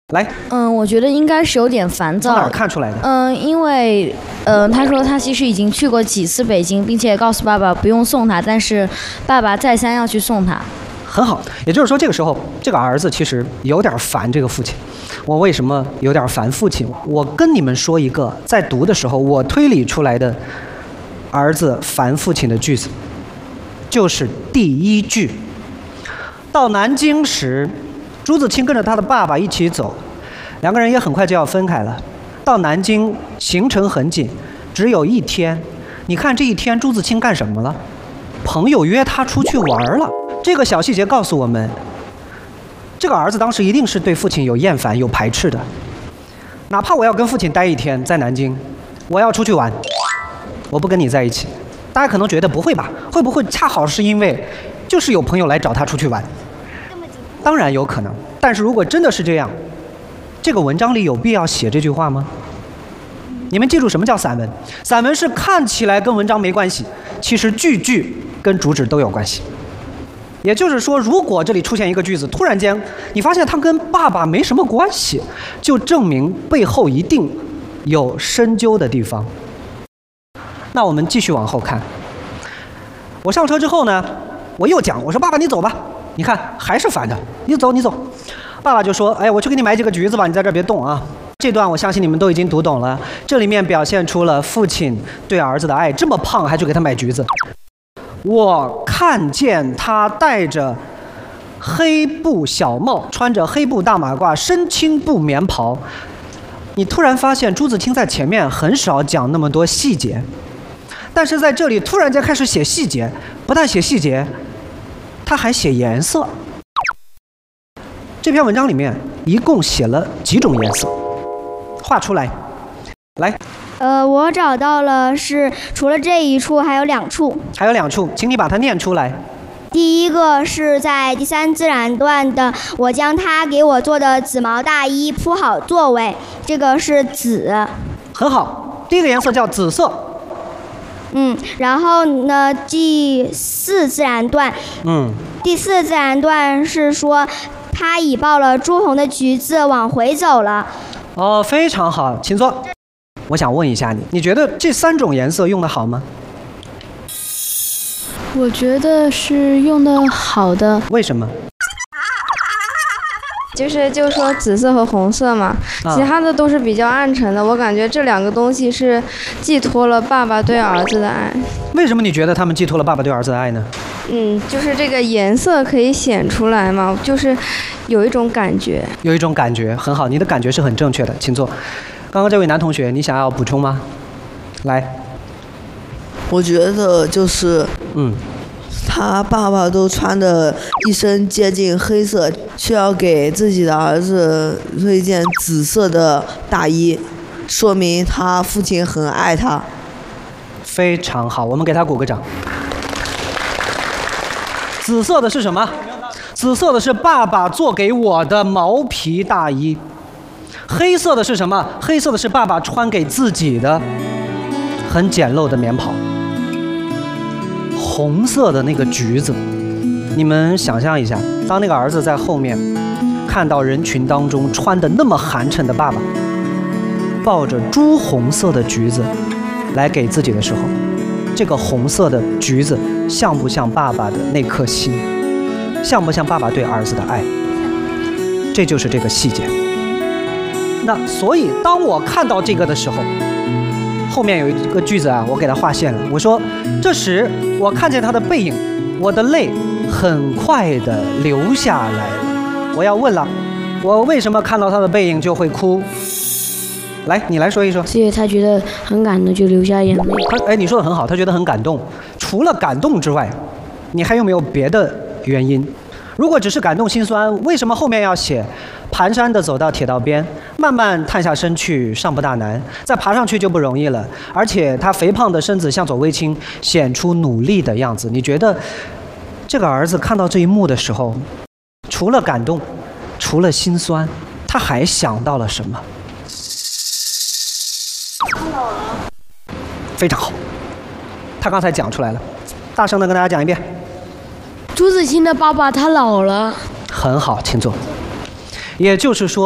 来， 我觉得应该是有点烦躁。 从哪儿看出来的？ 因为他说他其实已经去过几次北京，并且告诉爸爸不用送他，但是爸爸再三要去送他。 很好，也就是说这个时候这个儿子其实有点烦这个父亲。我为什么有点烦父亲？我跟你们说一个在读的时候我推理出来的儿子烦父亲的句子，就是第一句。到南京时，朱自清跟着他的爸爸一起走，两个人也很快就要分开了。到南京行程很紧，只有一天。你看这一天朱自清干什么了？朋友约他出去玩了。这个小细节告诉我们，这个儿子当时一定是对父亲有厌烦、有排斥的。哪怕我要跟父亲待一天，在南京，我要出去玩，我不跟你在一起。大家可能觉得不会吧？会不会恰好是因为就是有朋友来找他出去玩？当然有可能。但是如果真的是这样，这个文章里有必要写这句话吗？你们记住什么叫散文？散文是看起来跟文章没关系，其实句句跟主旨都有关系。也就是说，如果这里出现一个句子，突然间你发现它跟爸爸没什么关系，就证明背后一定有深究的地方。那我们继续往后看。我上车之后呢，我又讲，我说爸爸你走吧，你看还是烦的，你走你走。爸爸就说，哎，我去给你买几个橘子吧，你在这儿别动啊。这段我相信你们都已经读懂了，这里面表现出了父亲对儿子的爱，这么胖还去给他买橘子。我看见他戴着黑布小帽，穿着黑布大马褂，深青布棉袍。你突然发现朱自清在前面很少讲那么多细节，但是在这里突然间开始写细节，不但写细节，他还写颜色。这篇文章里面一共写了几种颜色，画出来。来， 我找到了，是除了这一处还有2处， 还有2处，请你把它念出来。 第一个是在第3自然段的，我将他给我做的紫毛大衣铺好座位，这个是紫。 很好，第一个颜色叫紫色。 然后呢，第4自然段，第4自然段是说他已抱了朱红的橘子往回走了。 哦，非常好，请坐。我想问一下你，你觉得这3种颜色用得好吗？ 我觉得是用得好的。 为什么？ 就说紫色和红色嘛，其他的都是比较暗沉的。我感觉这2个东西是寄托了爸爸对儿子的爱。 为什么你觉得他们寄托了爸爸对儿子的爱呢？ 就是这个颜色可以显出来嘛，就是有一种感觉。 有一种感觉，很好，你的感觉是很正确的，请坐。刚刚这位男同学，你想要补充吗？来， 我觉得就是他爸爸都穿的一身接近黑色，却要给自己的儿子推荐紫色的大衣，说明他父亲很爱他。 非常好，我们给他鼓个掌。紫色的是什么？紫色的是爸爸做给我的毛皮大衣。黑色的是什么？黑色的是爸爸穿给自己的很简陋的棉袍。红色的那个橘子，你们想象一下，当那个儿子在后面看到人群当中穿得那么寒碜的爸爸抱着朱红色的橘子来给自己的时候，这个红色的橘子像不像爸爸的那颗心？像不像爸爸对儿子的爱？这就是这个细节。那所以当我看到这个的时候，后面有一个句子啊，我给他划线了。我说，这时我看见他的背影，我的泪很快地流下来了。我要问了，我为什么看到他的背影就会哭？来，你来说一说。 是因为他觉得很感动，就流下眼泪。 你说的很好，他觉得很感动。除了感动之外，你还有没有别的原因？如果只是感动心酸，为什么后面要写蹒跚地走到铁道边，慢慢探下身去，尚不大难，再爬上去就不容易了。而且他肥胖的身子向左微倾，显出努力的样子。你觉得这个儿子看到这一幕的时候，除了感动，除了心酸，他还想到了什么？非常好，他刚才讲出来了，大声地跟大家讲一遍。 朱自清的爸爸他老了。 很好，请坐。也就是说